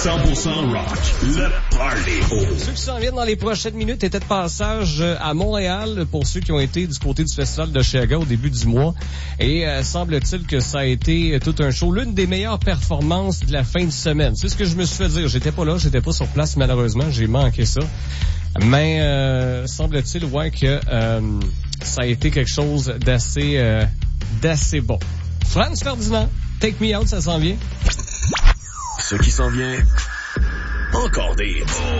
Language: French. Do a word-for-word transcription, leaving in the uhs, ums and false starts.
cent pour cent rock, le party. Ceux qui s'en viennent dans les prochaines minutes étaient de passage à Montréal pour ceux qui ont été du côté du festival de Chiaga au début du mois. Et euh, semble-t-il que ça a été tout un show, l'une des meilleures performances de la fin de semaine. C'est ce que je me suis fait dire. J'étais pas là, j'étais pas sur place malheureusement, j'ai manqué ça. Mais euh, semble-t-il ouais que euh, ça a été quelque chose d'assez euh, d'assez bon. Franz Ferdinand, Take Me Out, ça s'en vient. Ce qui s'en vient, encore des